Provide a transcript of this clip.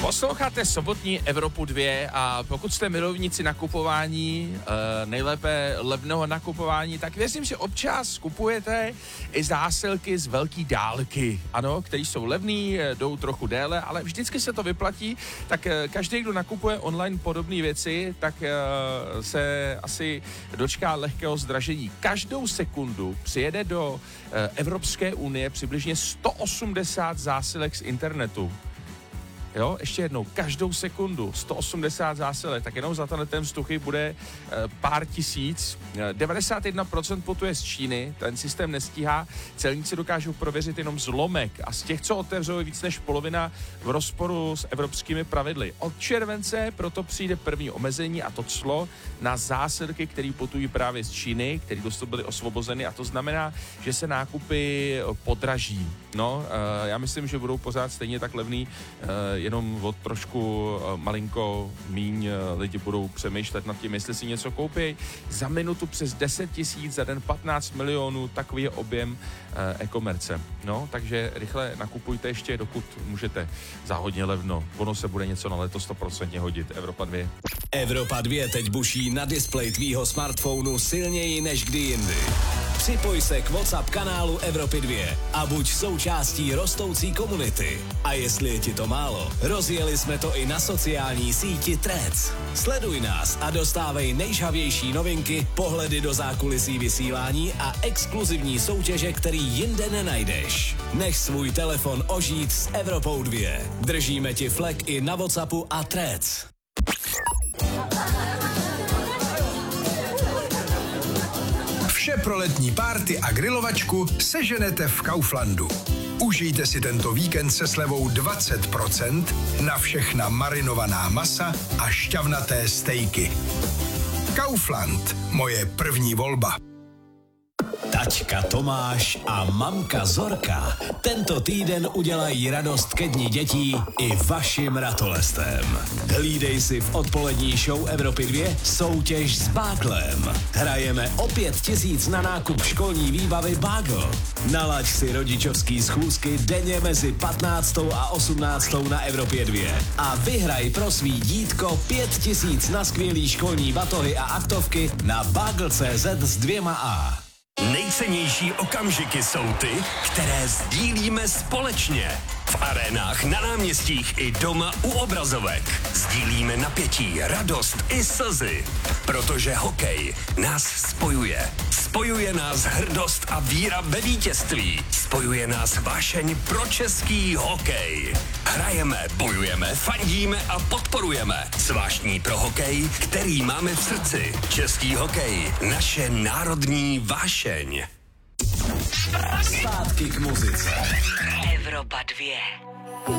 Posloucháte sobotní Evropu 2 a pokud jste milovníci nakupování, nejlépe levného nakupování, tak věřím, že občas kupujete i zásilky z velké dálky, ano, které jsou levný, jdou trochu déle, ale vždycky se to vyplatí, tak každý, kdo nakupuje online podobné věci, tak se asi dočká lehkého zdražení. Každou sekundu přijede do Evropské unie přibližně 180 zásilek z internetu. Jo, ještě jednou, každou sekundu 180 zásilek, tak jenom za ten vzduchy bude pár tisíc. 91% putuje z Číny, ten systém nestíhá, celníci dokážou prověřit jenom zlomek a z těch, co otevřou, je víc než polovina v rozporu s evropskými pravidly. Od července proto přijde první omezení a to clo na zásilky, které putují právě z Číny, které dosud byly osvobozeny a to znamená, že se nákupy podraží. No, já myslím, že budou pořád stejně tak levný, jenom od trošku malinko míň lidi budou přemýšlet nad tím, jestli si něco koupí. Za minutu přes 10 000, za den 15 milionů, takový je objem e-komerce. No, takže rychle nakupujte ještě, dokud můžete, za hodně levno. Ono se bude něco na leto 100% hodit. Evropa 2. Evropa 2 teď buší na displeji tvýho smartphonu silněji než kdy jindy. Připoj se k WhatsApp kanálu Evropy 2 a buď součástí rostoucí komunity. A jestli je ti to málo, rozjeli jsme to i na sociální síti Threads. Sleduj nás a dostávej nejžhavější novinky, pohledy do zákulisí vysílání a exkluzivní soutěže, který jinde nenajdeš. Nech svůj telefon ožít s Evropou 2. Držíme ti flek i na WhatsAppu a Threads. Vše pro letní párty a grilovačku seženete v Kauflandu. Užijte si tento víkend se slevou 20% na všechna marinovaná masa a šťavnaté stejky. Kaufland, moje první volba. Taťka Tomáš a mamka Zorka tento týden udělají radost ke dni dětí i vašim ratolestem. Hlídej si v odpolední show Evropy 2 soutěž s Báglem. Hrajeme o 5 000 na nákup školní výbavy Bagel. Nalaď si rodičovský schůzky denně mezi 15. a 18. na Evropě 2 a vyhraj pro svý dítko 5 000 na skvělý školní batohy a aktovky na bagel.cz s 2 A. Nejcennější okamžiky jsou ty, které sdílíme společně. V arénách, na náměstích i doma u obrazovek. Sdílíme napětí, radost i slzy. Protože hokej nás spojuje. Spojuje nás hrdost a víra ve vítězství. Spojuje nás vášeň pro český hokej. Hrajeme, bojujeme, fandíme a podporujeme. Zvláštní pro hokej, který máme v srdci. Český hokej, naše národní vášeň. Zpátky k muzice. Evropa 2.